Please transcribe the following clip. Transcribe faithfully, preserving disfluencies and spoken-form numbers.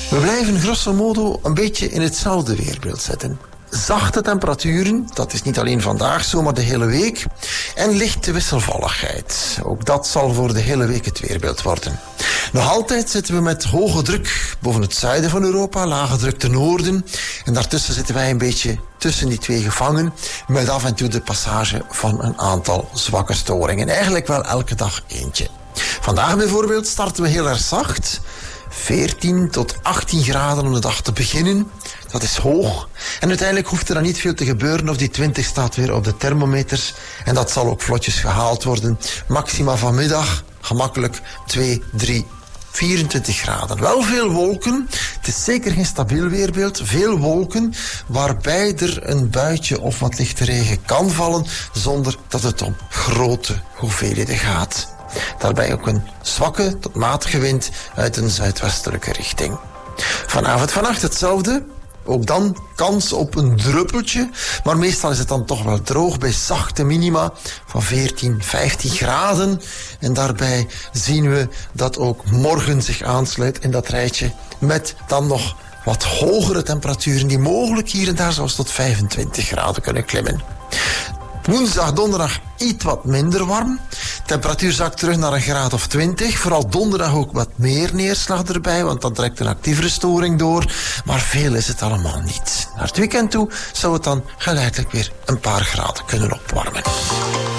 We blijven grosso modo een beetje in hetzelfde weerbeeld zitten. Zachte temperaturen, dat is niet alleen vandaag zo, maar de hele week. En lichte wisselvalligheid. Ook dat zal voor de hele week het weerbeeld worden. Nog altijd zitten we met hoge druk boven het zuiden van Europa, lage druk ten noorden. En daartussen zitten wij een beetje tussen die twee gevangen, met af en toe de passage van een aantal zwakke storingen. Eigenlijk wel elke dag eentje. Vandaag bijvoorbeeld starten we heel erg zacht. veertien tot achttien graden om de dag te beginnen. Dat is hoog. En uiteindelijk hoeft er dan niet veel te gebeuren of die twintig staat weer op de thermometers. En dat zal ook vlotjes gehaald worden. Maxima vanmiddag gemakkelijk twee, drie, vierentwintig graden. Wel veel wolken. Het is zeker geen stabiel weerbeeld. Veel wolken waarbij er een buitje of wat lichte regen kan vallen zonder dat het om grote hoeveelheden gaat. Daarbij ook een zwakke tot matige wind uit een zuidwestelijke richting. Vanavond, vannacht hetzelfde. Ook dan kans op een druppeltje. Maar meestal is het dan toch wel droog bij zachte minima van veertien, vijftien graden. En daarbij zien we dat ook morgen zich aansluit in dat rijtje. Met dan nog wat hogere temperaturen die mogelijk hier en daar zelfs tot vijfentwintig graden kunnen klimmen. Woensdag, donderdag iets wat minder warm. Temperatuur zakt terug naar een graad of twintig. Vooral donderdag ook wat meer neerslag erbij, want dan trekt een actievere storing door. Maar veel is het allemaal niet. Naar het weekend toe zou het dan geleidelijk weer een paar graden kunnen opwarmen.